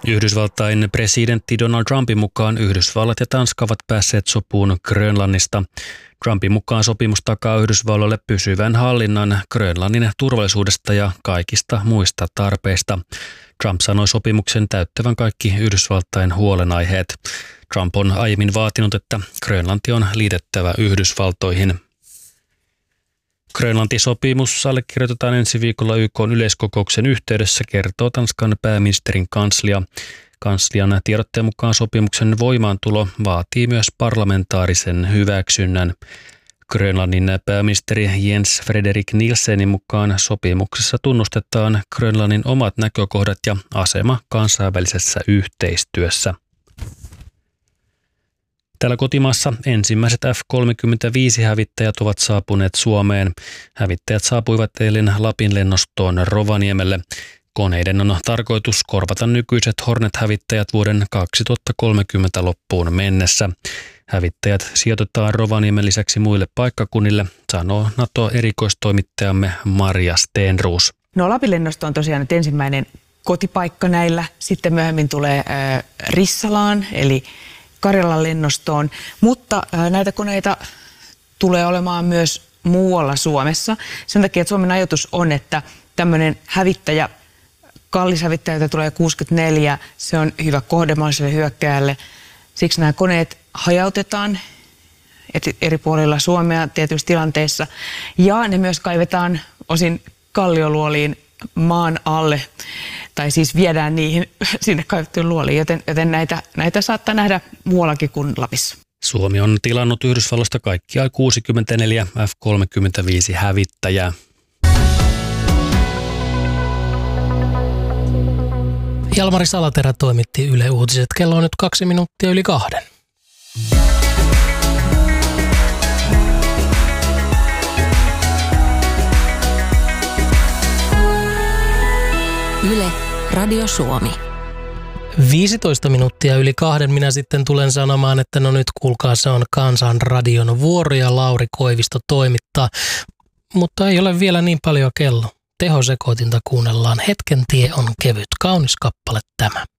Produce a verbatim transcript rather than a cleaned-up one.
Yhdysvaltain presidentti Donald Trumpin mukaan Yhdysvallat ja Tanska ovat päässeet sopuun Grönlannista. Trumpin mukaan sopimus takaa Yhdysvalloille pysyvän hallinnan Grönlannin turvallisuudesta ja kaikista muista tarpeista. Trump sanoi sopimuksen täyttävän kaikki Yhdysvaltain huolenaiheet. Trump on aiemmin vaatinut, että Grönlanti on liitettävä Yhdysvaltoihin. Grönlanti-sopimus allekirjoitetaan ensi viikolla Y K:n yleiskokouksen yhteydessä, kertoo Tanskan pääministerin kanslia. Kanslian tiedotteen mukaan sopimuksen voimaantulo vaatii myös parlamentaarisen hyväksynnän. Grönlannin pääministeri Jens Frederik Nielsenin mukaan sopimuksessa tunnustetaan Grönlannin omat näkökohdat ja asema kansainvälisessä yhteistyössä. Täällä kotimaassa ensimmäiset F kolmekymmentäviisi-hävittäjät ovat saapuneet Suomeen. Hävittäjät saapuivat eilen Lapin lennostoon Rovaniemelle. Koneiden on tarkoitus korvata nykyiset Hornet-hävittäjät vuoden kaksituhattakolmekymmentä loppuun mennessä. Hävittäjät sijoitetaan Rovaniemen lisäksi muille paikkakunnille, sanoo NATO-erikoistoimittajamme Marja Stenroos. No Lapin lennosto on tosiaan nyt ensimmäinen kotipaikka näillä. Sitten myöhemmin tulee äh, Rissalaan, eli Karjalan lennostoon, mutta ää, näitä koneita tulee olemaan myös muualla Suomessa. Sen takia, että Suomen ajatus on, että tämmöinen hävittäjä, kallis hävittäjä, jota tulee kuusikymmentäneljä, se on hyvä kohde mahdolliselle hyökkääjälle. Siksi nämä koneet hajautetaan eri puolilla Suomea tietyissä tilanteissa. Ja ne myös kaivetaan osin kallioluoliin maan alle, tai siis viedään niihin sinne kaivettuun luoliin, joten, joten näitä, näitä saattaa nähdä muuallakin kuin Lapissa. Suomi on tilannut Yhdysvalloista kaikkiaan kuusikymmentäneljä F kolmekymmentäviisi hävittäjää. Jalmari Salaterä toimitti Yle Uutiset. Kello on nyt kaksi minuuttia yli kahden. Yle, Radio Suomi. viisitoista minuuttia yli kahden minä sitten tulen sanomaan, että no nyt kuulkaa, se on Kansanradion vuoro ja Lauri Koivisto toimittaa. Mutta ei ole vielä niin paljon kello. Tehosekoitinta kuunnellaan. Hetken tie on kevyt. Kaunis kappale tämä.